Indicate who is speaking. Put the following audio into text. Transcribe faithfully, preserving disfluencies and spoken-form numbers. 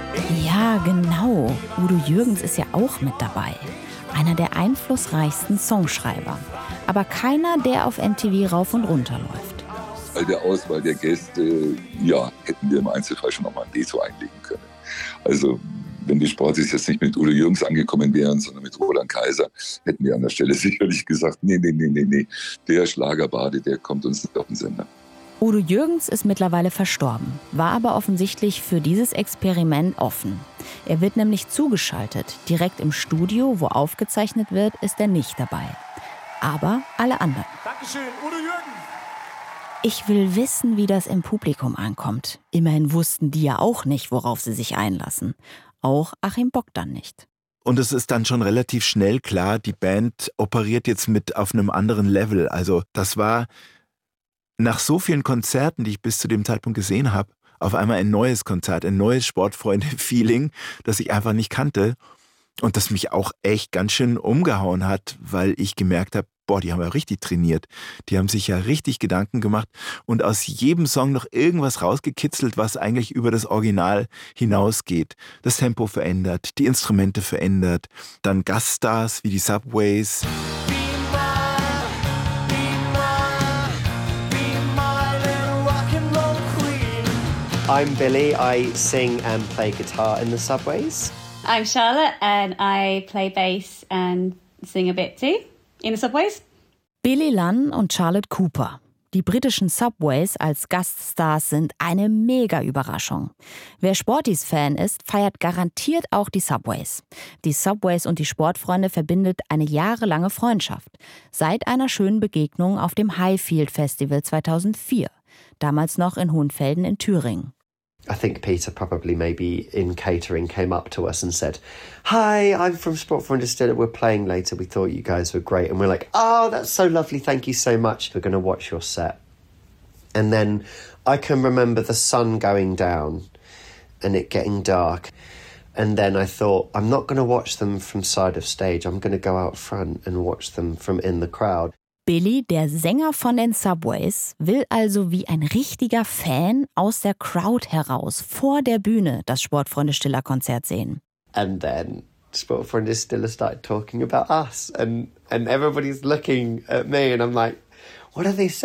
Speaker 1: Ja, genau. Udo Jürgens ist ja auch mit dabei. Einer der einflussreichsten Songschreiber. Aber keiner, der auf M T V rauf und runter läuft.
Speaker 2: Bei der Auswahl der Gäste, ja, hätten wir im Einzelfall schon noch mal ein Veto einlegen können. Also wenn die Sportis jetzt nicht mit Udo Jürgens angekommen wären, sondern mit Roland Kaiser, hätten wir an der Stelle sicherlich gesagt, nee, nee, nee, nee, nee, der Schlagerbade, der kommt uns nicht auf den Sender.
Speaker 1: Udo Jürgens ist mittlerweile verstorben, war aber offensichtlich für dieses Experiment offen. Er wird nämlich zugeschaltet. Direkt im Studio, wo aufgezeichnet wird, ist er nicht dabei. Aber alle anderen.
Speaker 3: Dankeschön, Udo Jürgens.
Speaker 1: Ich will wissen, wie das im Publikum ankommt. Immerhin wussten die ja auch nicht, worauf sie sich einlassen. Auch Achim Bogdan nicht.
Speaker 4: Und es ist dann schon relativ schnell klar, die Band operiert jetzt mit auf einem anderen Level. Also das war nach so vielen Konzerten, die ich bis zu dem Zeitpunkt gesehen habe, auf einmal ein neues Konzert, ein neues Sportfreunde-Feeling, das ich einfach nicht kannte und das mich auch echt ganz schön umgehauen hat, weil ich gemerkt habe, boah, die haben ja richtig trainiert. Die haben sich ja richtig Gedanken gemacht und aus jedem Song noch irgendwas rausgekitzelt, was eigentlich über das Original hinausgeht. Das Tempo verändert, die Instrumente verändert, dann Gaststars wie die Subways.
Speaker 5: I'm Billy, I sing and play guitar in the Subways.
Speaker 6: I'm Charlotte and I play bass and sing a bit too in the Subways.
Speaker 1: Billy Lunn und Charlotte Cooper. Die britischen Subways als Gaststars sind eine Mega-Überraschung. Wer Sporties-Fan ist, feiert garantiert auch die Subways. Die Subways und die Sportfreunde verbindet eine jahrelange Freundschaft. Seit einer schönen Begegnung auf dem Highfield Festival zweitausendvier. Damals noch in Hohenfelden in Thüringen.
Speaker 5: I think Peter probably maybe in catering came up to us and said, "Hi, I'm from Sportfreunde Stille. We're playing later. We thought you guys were great." And we're like, "Oh, that's so lovely. Thank you so much. We're going to watch your set." And then I can remember the sun going down and it getting dark. And then I thought, I'm not going to watch them from side of stage. I'm going to go out front and watch them from in the crowd.
Speaker 1: Billy, der Sänger von den Subways, will also wie ein richtiger Fan aus der Crowd heraus vor der Bühne das Sportfreunde Stiller Konzert sehen.
Speaker 5: And then Sportfreunde Stille started talking about us and, and everybody's looking at me and I'm like, what are they saying?